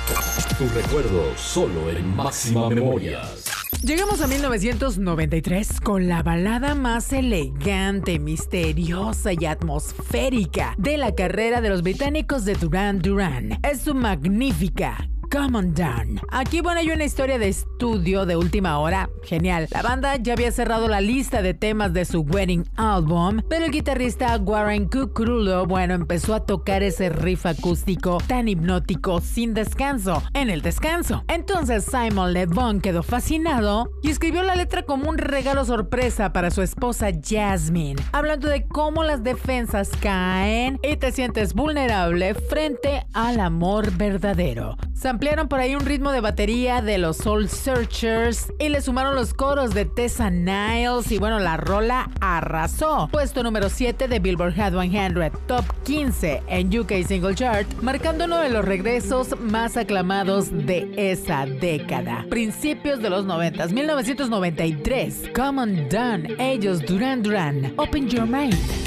Tu recuerdo solo en Máxima Memorias. Llegamos a 1993 con la balada más elegante, misteriosa y atmosférica de la carrera de los británicos de Duran Duran. Es su magnífica Come Undone. Aquí, bueno, hay una historia de estudio de última hora. Genial. La banda ya había cerrado la lista de temas de su Wedding Album, pero el guitarrista Warren Cucurulo, bueno, empezó a tocar ese riff acústico tan hipnótico sin descanso, en el descanso. Entonces Simon Le Bon quedó fascinado y escribió la letra como un regalo sorpresa para su esposa Jasmine, hablando de cómo las defensas caen y te sientes vulnerable frente al amor verdadero. Ampliaron por ahí un ritmo de batería de los Soul Searchers y le sumaron los coros de Tessa Niles y bueno, la rola arrasó. Puesto número 7 de Billboard Hot 100, top 15 en UK Single Chart, marcando uno de los regresos más aclamados de esa década. Principios de los 90s, 1993, Come Undone, ellos Duran Duran, Open Your Mind.